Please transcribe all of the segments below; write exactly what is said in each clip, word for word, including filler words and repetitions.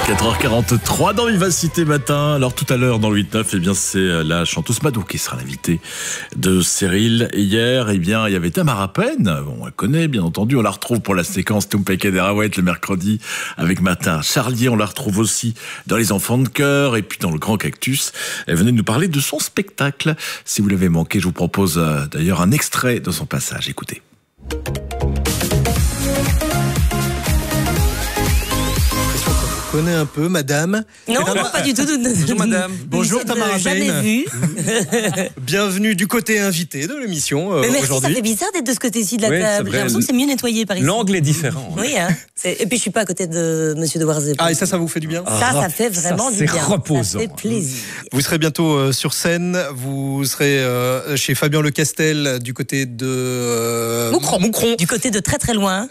quatre heures quarante-trois dans Vivacité Matin. Alors tout à l'heure dans le huit neuf, eh bien c'est la chanteuse Madou qui sera l'invitée de Cyril. Et hier, eh bien il y avait Tamara Pen. On la connaît bien entendu. On la retrouve pour la séquence Tumpeke Derawet le mercredi avec Martin Charlier. On la retrouve aussi dans Les Enfants de Cœur et puis dans Le Grand Cactus. Elle venait nous parler de son spectacle. Si vous l'avez manqué, je vous propose euh, d'ailleurs un extrait de son passage. Écoutez. Connais un peu, madame. Non, non, pas du tout. Bonjour, madame. Bonjour, Tamara Pen. Jamais vu. Bienvenue du côté invité de l'émission euh, Mais merci, aujourd'hui. ça fait bizarre d'être de ce côté-ci de la Oui, table. J'ai l'impression que c'est mieux nettoyé par ici. L'angle est différent. Oui, hein. Et puis je suis pas à côté de Monsieur de Warzé. Ah, et ça, ça vous fait du bien? Ça, ça fait vraiment ça, du bien. c'est reposant. Ça fait plaisir. Vous serez bientôt euh, sur scène. Vous serez euh, chez Fabien Lecastel du côté de euh, Moucron. Moucron. Du côté de très très loin.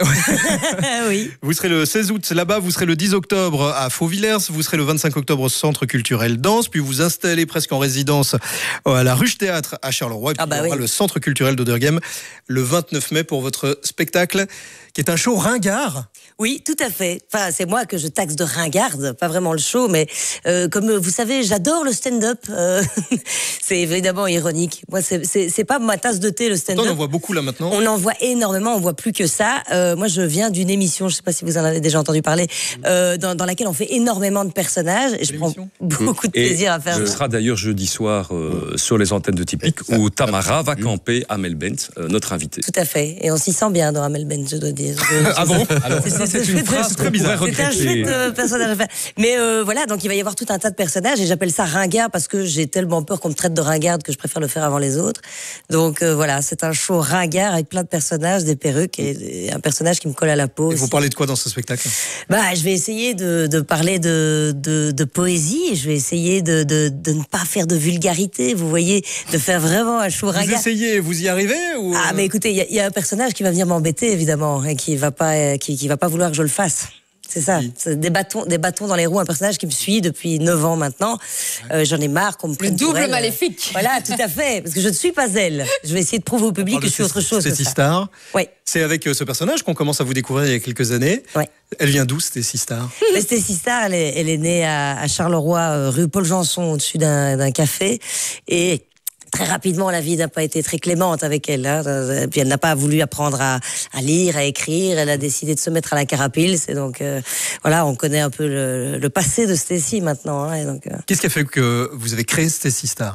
Oui. Vous serez le seize août là-bas. Vous serez le dix octobre à Fauvillers. Vous serez le vingt-cinq octobre au Centre culturel Danse. Puis vous installez presque en résidence à la Ruche Théâtre à Charleroi. Et puis Ah bah il y aura oui. le Centre culturel d'Oderghem le vingt-neuf mai pour votre spectacle qui est un show ringard. Oui, tout à fait. Enfin, c'est moi que je taxe de ringarde, pas vraiment le show, mais euh, comme vous savez, j'adore le stand-up. Euh, c'est évidemment ironique. Moi, c'est, c'est, c'est pas ma tasse de thé, le stand-up. On en voit beaucoup là maintenant. On en voit énormément, on voit plus que ça. Euh, moi, je viens d'une émission, je sais pas si vous en avez déjà entendu parler, euh, dans, dans laquelle on fait énormément de personnages et je prends L'émission beaucoup de plaisir Et à faire. ce sera d'ailleurs jeudi soir euh, sur les antennes de Typique où Tamara va camper Amel Bent, euh, notre invitée. Tout à fait. Et on s'y sent bien dans Amel Ben, je dois dire. Je- Ah bon? Alors C'est- ça, c'est- c'est une c'est- phrase c'est qu'on pourrait C'est un regretter. chouette euh, personnage à faire. Mais euh, voilà, donc il va y avoir tout un tas de personnages et j'appelle ça ringard parce que j'ai tellement peur qu'on me traite de ringarde que je préfère le faire avant les autres. Donc euh, voilà, c'est un show ringard avec plein de personnages, des perruques et, et un personnage qui me colle à la peau. Et vous aussi. parlez de quoi dans ce spectacle? Bah, je vais essayer de, de parler de, de, de poésie. Je vais essayer de, de, de ne pas faire de vulgarité. Vous voyez, de faire vraiment un show Vous ringard. essayez, vous y arrivez ou... Ah, mais écoutez, il y, a- il y a un personnage qui va venir m'embêter, évidemment, et qui va pas, euh, qui, qui va pas vouloir que je le fasse. C'est ça, Oui. c'est des bâtons, des bâtons dans les roues. Un personnage qui me suit depuis neuf ans maintenant. Euh, j'en ai marre qu'on me Le prenne pour double elle. maléfique. Voilà, tout à fait, parce que je ne suis pas elle. Je vais essayer de prouver au public que je suis autre chose que Stacy ça. Star. Oui. C'est avec euh, ce personnage qu'on commence à vous découvrir il y a quelques années. Ouais. Elle vient d'où, Stacy Star? Mais Stacy Star, elle est, elle est née à, à Charleroi, euh, rue Paul Janson, au-dessus d'un, d'un café, et très rapidement, la vie n'a pas été très clémente avec elle. Hein. Et puis elle n'a pas voulu apprendre à, à lire, à écrire. Elle a décidé de se mettre à la carapille. C'est donc euh, voilà, on connaît un peu le, le passé de Stacy maintenant. Hein, et donc, euh... Qu'est-ce qui a fait que vous avez créé Stacy Star?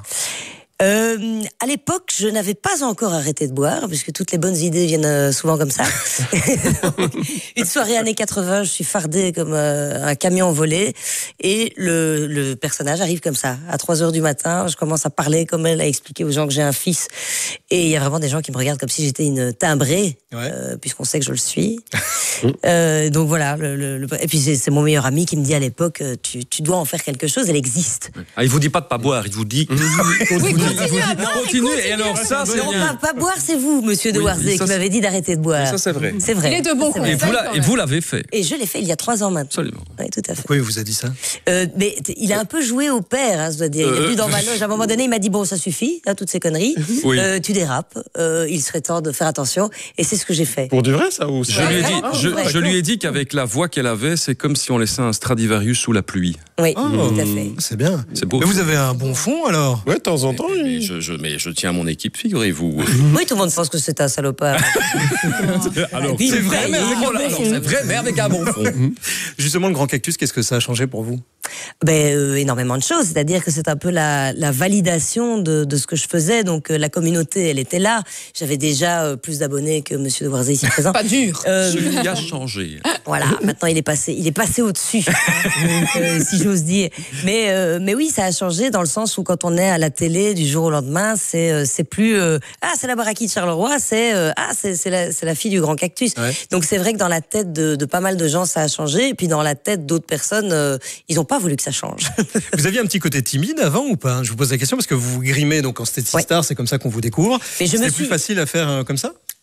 Euh, à l'époque, je n'avais pas encore arrêté de boire, puisque toutes les bonnes idées viennent euh, souvent comme ça. Donc, une soirée années quatre-vingts, je suis fardée comme euh, un camion volé, et le, le personnage arrive comme ça. À trois heures du matin, je commence à parler comme elle, à expliquer aux gens que j'ai un fils, et il y a vraiment des gens qui me regardent comme si j'étais une timbrée, Ouais. euh, puisqu'on sait que je le suis. euh, donc voilà, le, le, le- et puis c'est, c'est mon meilleur ami qui me dit à l'époque, euh, tu, tu dois en faire quelque chose, elle existe. Ah, il vous dit pas de pas boire, il vous dit continue, il vous dit Non, continue. mais Et alors ça, c'est Non, bien. pas, pas boire, c'est vous, monsieur de Oui, Warzé, ça, qui c'est- m'avez dit d'arrêter de boire. Ça c'est vrai. C'est vrai. Il est de bons C'est conseils. vrai. Et vous, la- quand et même. vous l'avez fait. Et je l'ai fait il y a trois ans maintenant. Absolument. Oui, tout à fait. Pourquoi il vous a dit ça? Euh, mais t- il a un peu joué au père, hein, je dois dire. Il est Euh, venu dans ma loge. À un moment donné, il m'a dit bon, ça suffit, hein, toutes ces conneries. Oui. Euh, tu dérapes. Euh, il serait temps de faire attention. Et c'est ce que j'ai fait. Pour du vrai, ça ou Je lui ai dit, Ah, je, ouais. je lui ai dit qu'avec la voix qu'elle avait, c'est comme si on laissait un Stradivarius sous la pluie. Oui, Oh, tout à fait. c'est bien. C'est beau. Mais vous avez un bon fond alors? Ouais, de temps en temps. Mais il- je, je, mais je tiens à mon équipe, figurez-vous. Oui, tout le monde pense que c'est un salopard. Alors, Et puis, c'est il vrai, paye, mais il avec, paye. alors, c'est vrai, mais avec un bon fond. Justement, le Grand Cactus, qu'est-ce que ça a changé pour vous? Ben, euh, énormément de choses. C'est-à-dire que c'est un peu la, la validation de, de ce que je faisais. Donc, euh, la communauté, elle était là. J'avais déjà euh, plus d'abonnés que monsieur de Warzé ici présent. Pas dur. Euh, Celui a changé. Voilà, maintenant il est passé, il est passé au-dessus, euh, si j'ose dire. Mais euh, mais oui, ça a changé dans le sens où quand on est à la télé du jour au lendemain, c'est euh, c'est plus euh, ah c'est la Baraki de Charleroi, c'est euh, ah c'est c'est la c'est la fille du Grand Cactus. Ouais. Donc c'est vrai que dans la tête de, de pas mal de gens ça a changé, et puis dans la tête d'autres personnes, euh, ils n'ont pas voulu que ça change. Vous aviez un petit côté timide avant ou pas? Je vous pose la question parce que vous vous grimez donc en Stacy Ouais. Star, c'est comme ça qu'on vous découvre. Mais je me C'est suis- plus facile à faire euh, comme ça?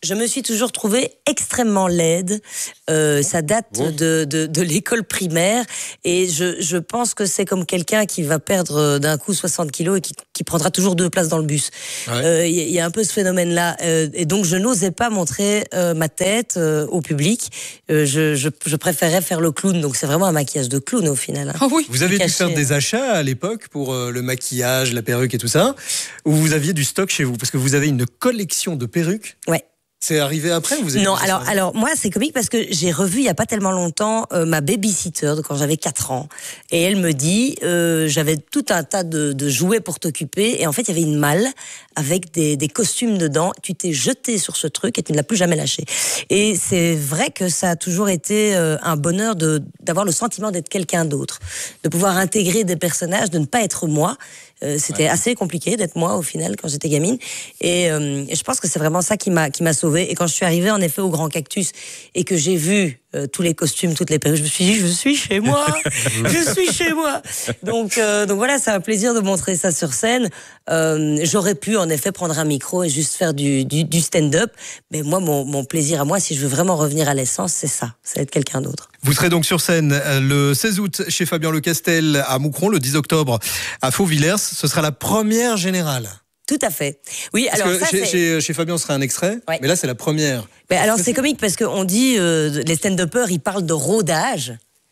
Je me suis toujours trouvée extrêmement laide. Euh, ça date Bon. de, de, de l'école primaire. Et je, je pense que c'est comme quelqu'un qui va perdre d'un coup soixante kilos et qui, qui prendra toujours deux places dans le bus. Il Ouais. euh, y, y a un peu ce phénomène-là. Euh, et donc, je n'osais pas montrer euh, ma tête euh, au public. Euh, je, je, je préférais faire le clown. Donc, c'est vraiment un maquillage de clown au final. Hein. Ah oui. Vous avez dû Caché. faire des achats à l'époque pour euh, le maquillage, la perruque et tout ça, ou vous aviez du stock chez vous? Parce que vous avez une collection de perruques. Ouais. C'est arrivé après ou vous avez Non, fait alors, ça alors moi c'est comique parce que j'ai revu il y a pas tellement longtemps euh, ma babysitter de quand j'avais quatre ans et elle me dit euh, j'avais tout un tas de, de jouets pour t'occuper et en fait il y avait une malle avec des, des costumes dedans. Tu t'es jeté sur ce truc et tu ne l'as plus jamais lâché. Et c'est vrai que ça a toujours été euh, un bonheur de d'avoir le sentiment d'être quelqu'un d'autre, de pouvoir intégrer des personnages, de ne pas être moi. Euh, c'était ouais. assez compliqué d'être moi au final quand j'étais gamine et, euh, et je pense que c'est vraiment ça qui m'a qui m'a sauvée. Et quand je suis arrivée en effet au Grand Cactus et que j'ai vu euh, tous les costumes, toutes les perruques, je me suis dit je suis chez moi, je suis chez moi. Donc euh, donc voilà, c'est un plaisir de montrer ça sur scène. Euh, j'aurais pu en effet prendre un micro et juste faire du, du, du stand-up, mais moi mon, mon plaisir à moi, si je veux vraiment revenir à l'essence, c'est ça, c'est être quelqu'un d'autre. Vous serez donc sur scène le seize août chez Fabien Lecastel à Moucron, le dix octobre à Fauvillers. Ce sera la première générale. Tout à fait. Oui, parce alors que ça, chez, c'est... chez, chez Fabien, ce sera un extrait, ouais. mais là, c'est la première. Mais alors, c'est comique parce qu'on dit, euh, les stand-uppers, ils parlent de rodage,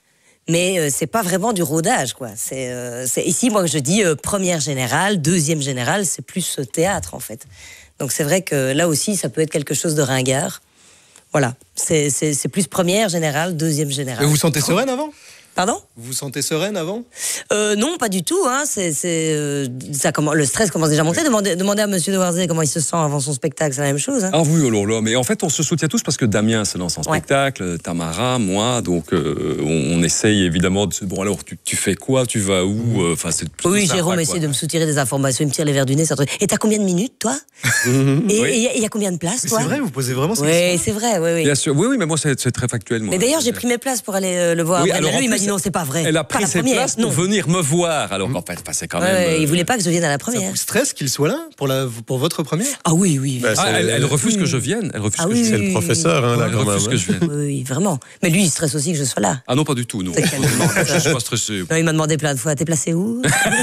mais euh, c'est pas vraiment du rodage, quoi. C'est, euh, c'est ici, moi, je dis euh, première générale, deuxième générale, c'est plus euh, théâtre, en fait. Donc, c'est vrai que là aussi, ça peut être quelque chose de ringard. Voilà, c'est, c'est, c'est plus première générale, deuxième générale. Mais vous vous sentez sereine avant ? Pardon ? Vous vous sentez sereine avant ? euh, Non, pas du tout. Hein. C'est, c'est, euh, ça commence, le stress commence déjà à monter. Oui. Demandez, demandez à Monsieur de Warzé comment il se sent avant son spectacle, c'est la même chose. Hein. Ah oui, alors là, mais en fait, on se soutient tous parce que Damien se lance en ouais. spectacle, Tamara, moi, donc euh, on, on essaye évidemment de se bon alors tu, tu fais quoi, tu vas où, enfin euh, c'est. Oui, sympa, Jérôme essaie de me soutirer des informations, il me tire les verres du nez, ça. Et t'as combien de minutes, toi ? Et il oui. y, y a combien de places, toi ? C'est vrai, vous posez vraiment ces questions ? Oui, c'est vrai, oui, oui. Bien sûr, oui, oui, mais moi c'est, c'est très factuel. Moi. Mais d'ailleurs, j'ai pris mes places pour aller euh, le voir. Oui, alors, alors, lui, il m'a plus, dit non, c'est pas vrai. Elle a pris ses places pour venir me voir, alors qu'en fait, c'est quand même. Ouais, il voulait pas que je vienne à la première. Ça vous stresse qu'il soit là pour la pour votre première ? Ah oui, oui. Bah, ah, elle, elle refuse oui. que je vienne. Elle refuse ah, que oui, je vienne. C'est le professeur, hein, là, elle quand refuse même. que je vienne. Oui, oui, vraiment. Mais lui, il stresse aussi que je sois là. Ah non, pas du tout, non. Je suis pas stressé. Non, il m'a demandé plein de fois, t'es placé où ?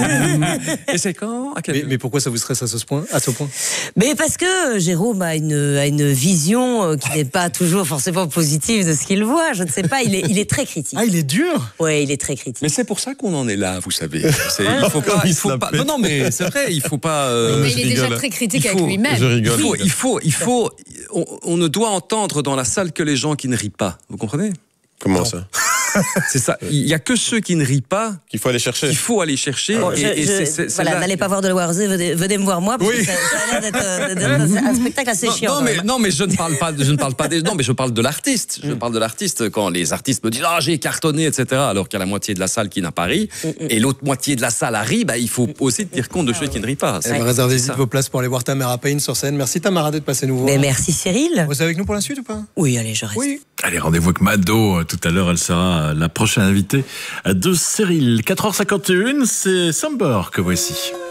Et c'est quand ? À quel mais, mais pourquoi ça vous stresse à ce point ? À ce point ? Mais parce que Jérôme a une a une vision qui n'est pas toujours forcément positive de ce qu'il voit. Je ne sais pas. Il est il est très critique. Ah, il est dur ? Ouais, il est très critique. Mais c'est pour ça qu'on en est là, vous savez. C'est, il faut pas, il faut pas. Non, non, mais c'est vrai, il faut pas. Euh, mais il est déjà très critique faut, avec lui-même. Je rigole. Il faut, il faut, il faut on, on ne doit entendre dans la salle que les gens qui ne rient pas. Vous comprenez ? Comment ça ? C'est ça. Il y a que ceux qui ne rient pas qu'il faut aller chercher. Il faut aller chercher. Bon, je, et, et je, c'est, c'est, voilà, c'est n'allez pas voir de Warzé, venez, venez me voir moi parce oui. que ça, ça a l'air d'être, euh, d'être un spectacle assez non, chiant. Non mais, non mais je ne parle pas, je ne parle pas des, non mais je parle de l'artiste. Je parle de l'artiste quand les artistes me disent ah j'ai cartonné et cetera alors qu'il y a la moitié de la salle qui n'a pas ri mm-hmm. et l'autre moitié de la salle a ri, bah il faut aussi tenir compte de ceux qui ne rient pas. Ouais. Réservez vite vos places pour aller voir Tamara Payne sur scène. Merci Tamara d'être passée nous voir. Mais merci Cyril. Vous êtes avec nous pour la suite ou pas ? Oui, allez, je reste. Oui. Allez, rendez-vous avec Mado. Tout à l'heure, elle sera la prochaine invitée de Cyril. quatre heures cinquante et une, c'est Samber que voici.